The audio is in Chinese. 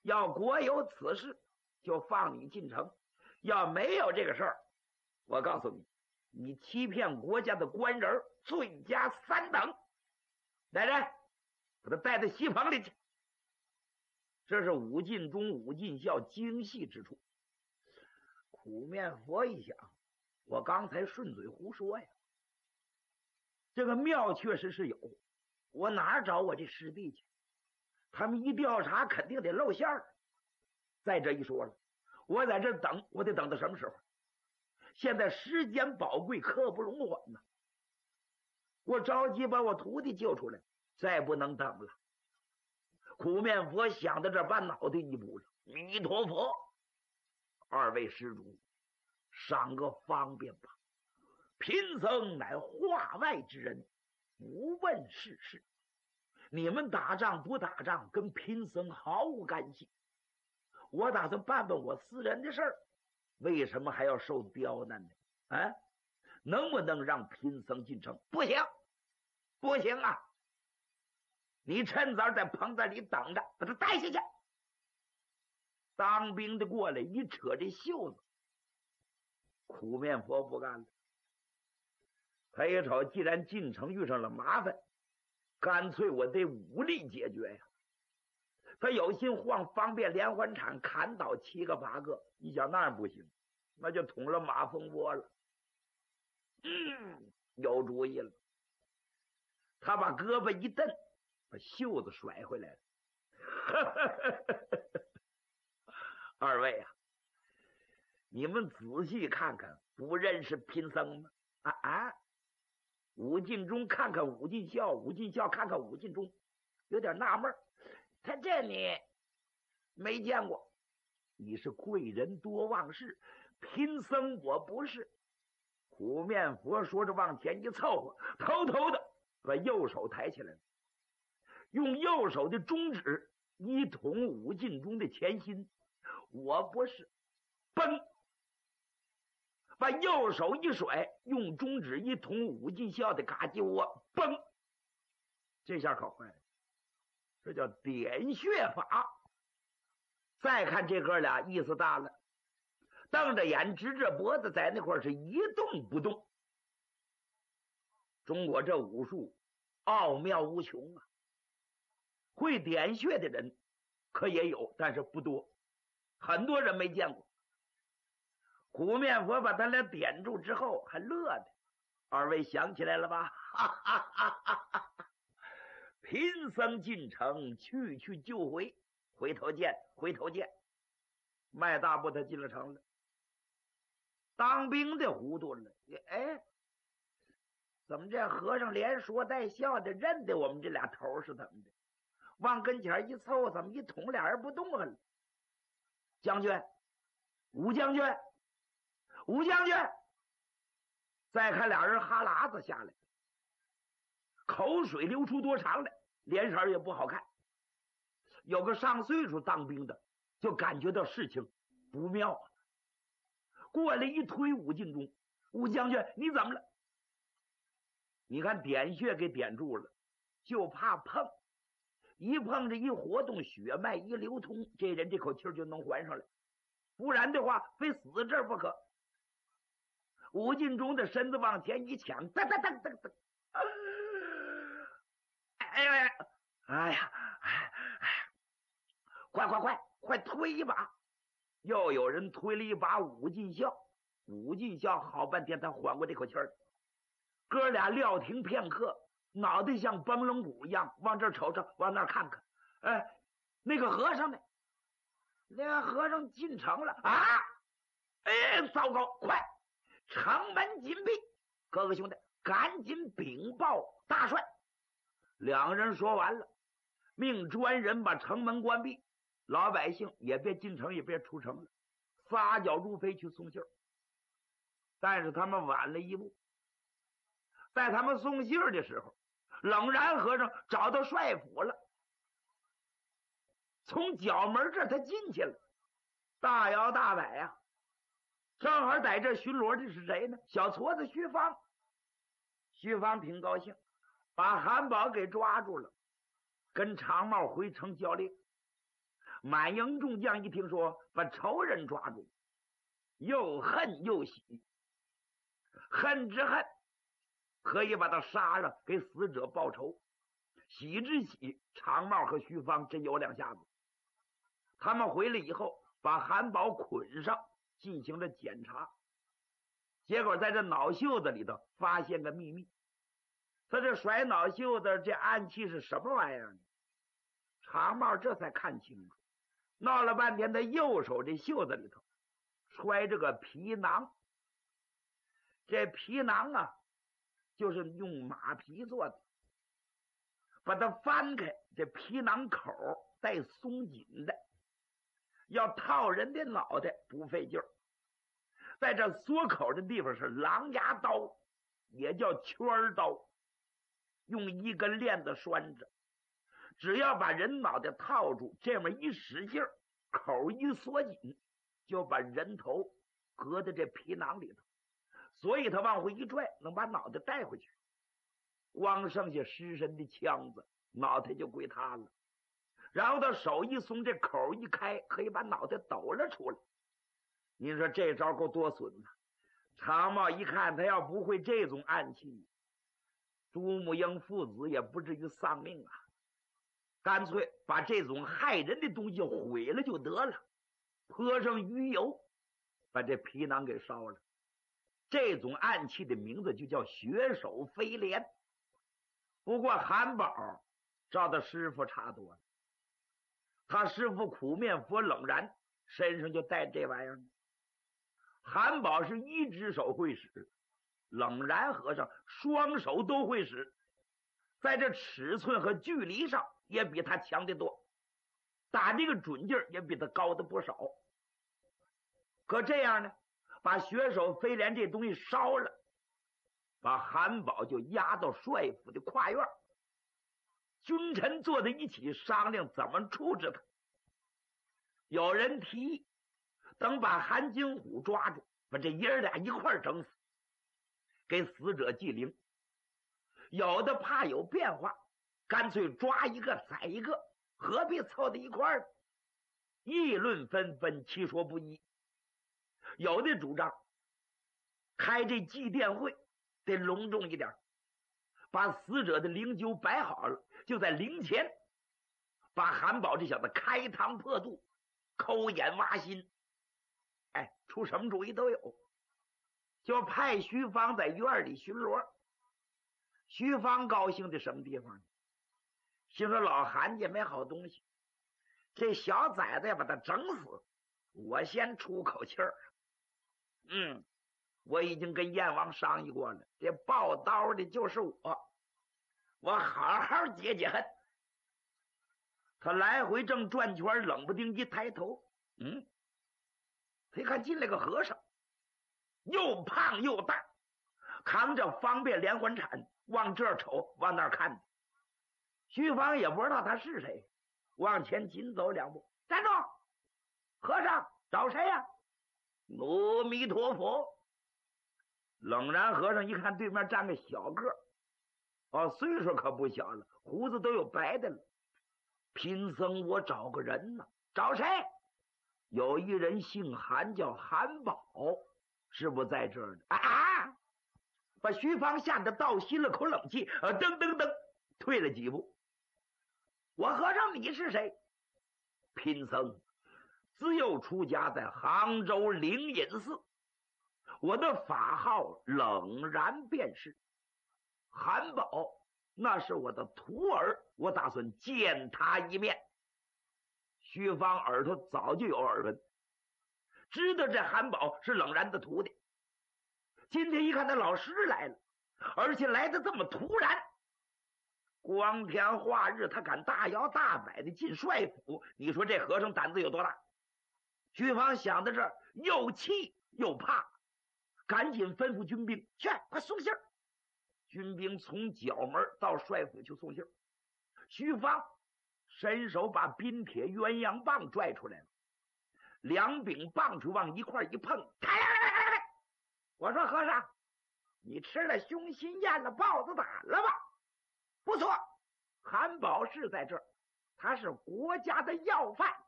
要国有此事，就放你进城；要没有这个事儿，我告诉你，你欺骗国家的官人，罪加3等。来人，把他带到西棚里去。这是武进忠、武进孝精细之处。苦面佛一想，我刚才顺嘴胡说呀，这个庙确实是有，我哪儿找我这师弟去？他们一调查肯定得露馅儿。再这一说了，我在这等，我得等到什么时候？现在时间宝贵，刻不容缓呐！我着急把我徒弟救出来，再不能等了。苦面佛想到这，把脑袋一补了，弥陀佛，二位施主，赏个方便吧。贫僧乃化外之人，不问世事。你们打仗不打仗，跟贫僧毫无干系。我打算办办我私人的事儿，为什么还要受刁难呢？啊，能不能让贫僧进城？不行，不行啊！你趁早在棚子里等着，把他带下去。当兵的过来一扯这袖子，苦面佛不干了。他一瞅，既然进城遇上了麻烦，干脆我得武力解决呀。他有心晃方便连环铲，砍倒7个8个，一想那不行，那就捅了马蜂窝了。有主意了。他把胳膊一蹬，把袖子甩回来了。二位啊，你们仔细看看，不认识贫僧吗？武进忠看看武进孝，武进孝看看武进忠，有点纳闷，他这你没见过。你是贵人多忘事，贫僧我不是。苦面佛说着往前一凑合，偷偷的把右手抬起来了，用右手的中指一捅武进忠的前心。我不是，崩！把右手一甩，用中指一捅武进孝的嘎叽窝，崩！这下可坏了，这叫点穴法。再看这哥俩意思大了，瞪着眼直着脖子在那块是一动不动。中国这武术奥妙无穷啊，会点穴的人可也有，但是不多，很多人没见过。苦面佛把他俩点住之后还乐的，二位想起来了吧？哈哈哈哈哈！贫僧进城去去就回，回头见，回头见。迈大步他进了城了。当兵的糊涂了，怎么这和尚连说带笑的认得我们这俩头是怎么的？往跟前一凑，怎么一捅俩人不动了？将军，武将军，武将军！再看俩人哈喇子下来，口水流出多长来，脸色也不好看。有个上岁数当兵的就感觉到事情不妙啊，过来一推武进忠，武将军你怎么了？你看点穴给点住了，就怕碰，一碰着一活动，血脉一流通，这人这口气就能还上来，不然的话非死这儿不可。武进忠的身子往前一抢，噔噔噔噔噔，哎呀，快推一把！又有人推了一把武进孝，武进孝好半天才缓过这口气儿。哥俩撂停片刻，脑袋像崩龙骨一样，往这瞅瞅，往那看看。那个和尚呢？那个和尚进城了啊！糟糕，快！城门紧闭，各个兄弟赶紧禀报大帅。两人说完了，命专人把城门关闭，老百姓也别进城，也别出城了，撒脚如飞去送信儿。但是他们晚了一步，在他们送信儿的时候，冷然和尚找到帅府了，从角门这儿他进去了，大摇大摆呀。正好在这巡逻的是谁呢？小矬子徐芳。徐芳挺高兴，把韩宝给抓住了，跟长帽回城交令。 满营众将一听说把仇人抓住，又恨又喜。恨之恨，可以把他杀了，给死者报仇；喜之喜，长帽和徐芳真有两下子。他们回来以后，把韩宝捆上，进行了检查。结果在这脑袖子里头发现个秘密。他这甩脑袖子，这暗器是什么玩意儿呢？长帽这才看清楚，闹了半天，他右手这袖子里头揣着个皮囊。这皮囊啊，就是用马皮做的。把它翻开，这皮囊口带松紧的，要套人的脑袋不费劲儿。在这锁口的地方是狼牙刀，也叫圈刀，用一根链子拴着。只要把人脑袋套住，这么一使劲儿，口一缩紧，就把人头搁在这皮囊里头。所以他往回一拽，能把脑袋带回去。光剩下尸身的枪子，脑袋就归他了。然后他手一松，这口一开，可以把脑袋抖了出来。您说这招够多损呐！长茂一看，他要不会这种暗器，朱母英父子也不至于丧命啊。干脆把这种害人的东西毁了就得了，泼上鱼油，把这皮囊给烧了。这种暗器的名字就叫血手飞镰。不过韩宝照他师傅差多了，他师傅苦面佛冷然身上就带这玩意儿。韩宝是一只手会使，冷然和尚双手都会使，在这尺寸和距离上也比他强得多，打这个准劲儿也比他高的不少。可这样呢，把血手飞镰这东西烧了，把韩宝就押到帅府的跨院，君臣坐在一起商量怎么处置他。有人提议，等把韩金虎抓住，把这爷儿俩一块整死，给死者祭灵。有的怕有变化，干脆抓一个宰一个，何必凑在一块儿？议论纷纷，其说不一。有的主张开这祭奠会得隆重一点，把死者的灵柩摆好了，就在灵前把韩宝这小子开膛破肚，抠眼挖心。哎，出什么主意都有。就派徐芳在院里巡逻。徐芳高兴的什么地方呢？心说老韩家没好东西，这小崽子要把他整死，我先出口气儿。我已经跟燕王商议过了，这报刀的就是我好好解解恨。他来回正转圈，冷不丁一抬头，他一看进来个和尚，又胖又大，扛着方便连环铲，往这儿瞅，往那儿看。徐芳也不知道他是谁，往前紧走两步，站住！和尚找谁呀？阿弥陀佛。冷然和尚一看对面站个小个儿，岁数可不小了，胡子都有白的了。贫僧我找个人呢。找谁？有一人姓韩，叫韩宝，是不在这儿呢？把徐芳吓得倒吸了口冷气，噔噔噔退了几步。我和尚你是谁？贫僧自幼出家在杭州灵隐寺，我的法号冷然便是。韩宝那是我的徒儿，我打算见他一面。徐芳耳朵早就有耳闻，知道这韩宝是冷然的徒弟。今天一看他老师来了，而且来的这么突然，光天化日他敢大摇大摆的进帅府，你说这和尚胆子有多大？徐芳想到这儿，又气又怕，赶紧吩咐军兵去，快送信儿。军兵从角门到帅府去送信儿。徐芳伸手把冰铁鸳鸯棒拽出来了，两柄棒槌往一块一碰，我说和尚，你吃了凶心宴了豹子胆了吧？不错，韩宝是在这儿，他是国家的要犯，